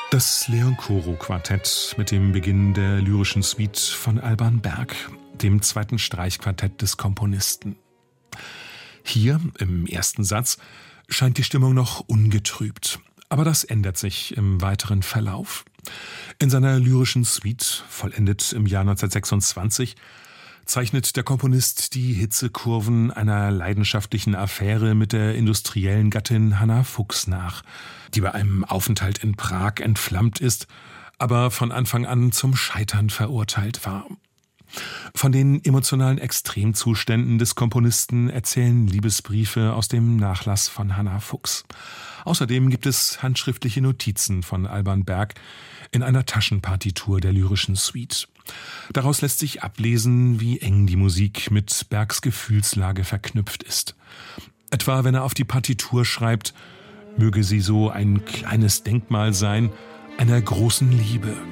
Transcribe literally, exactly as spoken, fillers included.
Das Leon-Koro-Quartett mit dem Beginn der lyrischen Suite von Alban Berg, dem zweiten Streichquartett des Komponisten. Hier, im ersten Satz, scheint die Stimmung noch ungetrübt. Aber das ändert sich im weiteren Verlauf. In seiner lyrischen Suite, vollendet im Jahr neunzehnhundertsechsundzwanzig, zeichnet der Komponist die Hitzekurven einer leidenschaftlichen Affäre mit der industriellen Gattin Hannah Fuchs nach, die bei einem Aufenthalt in Prag entflammt ist, aber von Anfang an zum Scheitern verurteilt war. Von den emotionalen Extremzuständen des Komponisten erzählen Liebesbriefe aus dem Nachlass von Hannah Fuchs. Außerdem gibt es handschriftliche Notizen von Alban Berg in einer Taschenpartitur der lyrischen Suite. Daraus lässt sich ablesen, wie eng die Musik mit Bergs Gefühlslage verknüpft ist. Etwa wenn er auf die Partitur schreibt: Möge sie so ein kleines Denkmal sein einer großen Liebe.